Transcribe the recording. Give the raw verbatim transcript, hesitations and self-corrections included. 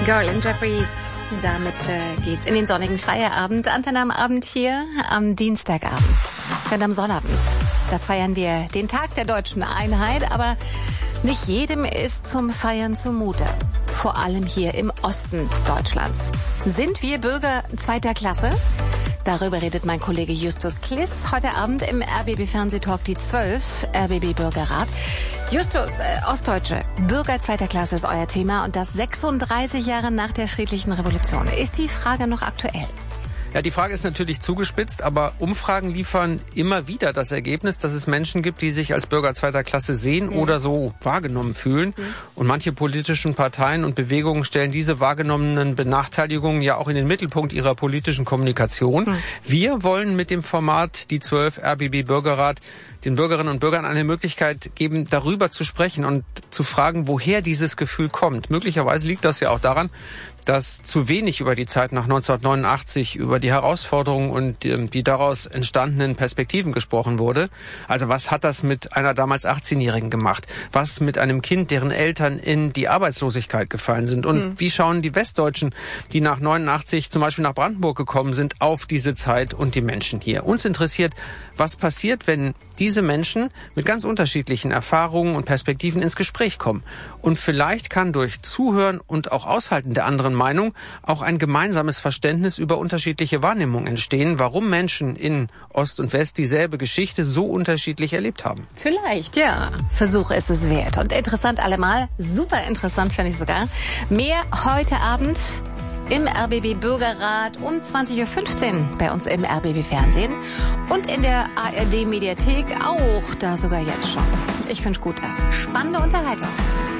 Garland Jeffries. Damit äh, geht's in den sonnigen Feierabend. Antenne am Abend hier am Dienstagabend. Und am Sonnabend, da feiern wir den Tag der deutschen Einheit. Aber nicht jedem ist zum Feiern zumute. Vor allem hier im Osten Deutschlands. Sind wir Bürger zweiter Klasse? Darüber redet mein Kollege Justus Kliss heute Abend im R B B-Fernsehtalk die zwölf, R B B-Bürgerrat. Justus, äh, Ostdeutsche, Bürger zweiter Klasse ist euer Thema und das sechsunddreißig Jahre nach der friedlichen Revolution. Ist die Frage noch aktuell? Ja, die Frage ist natürlich zugespitzt, aber Umfragen liefern immer wieder das Ergebnis, dass es Menschen gibt, die sich als Bürger zweiter Klasse sehen mhm. oder so wahrgenommen fühlen. Mhm. Und manche politischen Parteien und Bewegungen stellen diese wahrgenommenen Benachteiligungen ja auch in den Mittelpunkt ihrer politischen Kommunikation. Mhm. Wir wollen mit dem Format die zwölf R B B-Bürgerrat den Bürgerinnen und Bürgern eine Möglichkeit geben, darüber zu sprechen und zu fragen, woher dieses Gefühl kommt. Möglicherweise liegt das ja auch daran, dass zu wenig über die Zeit nach neunzehnhundertneunundachtzig, über die Herausforderungen und die, die daraus entstandenen Perspektiven gesprochen wurde. Also was hat das mit einer damals achtzehnjährigen gemacht? Was mit einem Kind, deren Eltern in die Arbeitslosigkeit gefallen sind? Und mhm. wie schauen die Westdeutschen, die nach neunundachtzig zum Beispiel nach Brandenburg gekommen sind, auf diese Zeit und die Menschen hier? Uns interessiert, was passiert, wenn diese Menschen mit ganz unterschiedlichen Erfahrungen und Perspektiven ins Gespräch kommen. Und vielleicht kann durch Zuhören und auch Aushalten der anderen Meinung auch ein gemeinsames Verständnis über unterschiedliche Wahrnehmungen entstehen, warum Menschen in Ost und West dieselbe Geschichte so unterschiedlich erlebt haben. Vielleicht, ja. Versuch ist es wert. Und interessant allemal. Super interessant, finde ich sogar. Mehr heute Abend im R B B-Bürgerrat um zwanzig Uhr fünfzehn bei uns im R B B-Fernsehen und in der A R D-Mediathek auch, da sogar jetzt schon. Ich finde es gut. Spannende Unterhaltung.